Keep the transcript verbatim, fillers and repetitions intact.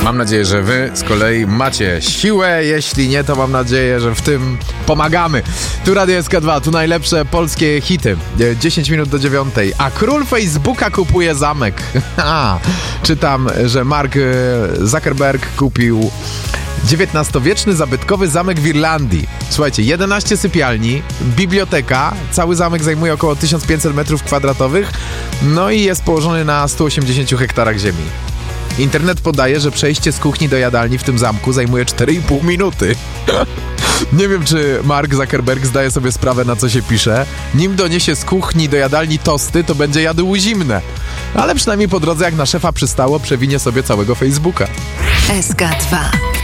Mam nadzieję, że wy z kolei macie siłę. Jeśli nie, to mam nadzieję, że w tym pomagamy. Tu Radio S K dwa, tu najlepsze polskie hity. dziesięć minut do dziewiątej. A król Facebooka kupuje zamek. Czytam, że Mark Zuckerberg kupił dziewiętnastowieczny zabytkowy zamek w Irlandii. Słuchajcie, jedenaście sypialni, biblioteka, cały zamek zajmuje około tysiąc pięćset metrów kwadratowych, no i jest położony na stu osiemdziesięciu hektarach ziemi. Internet podaje, że przejście z kuchni do jadalni w tym zamku zajmuje cztery i pół minuty. Nie wiem, czy Mark Zuckerberg zdaje sobie sprawę, na co się pisze. Nim doniesie z kuchni do jadalni tosty, to będzie jadł zimne. Ale przynajmniej po drodze, jak na szefa przystało, przewinie sobie całego Facebooka. S K dwa.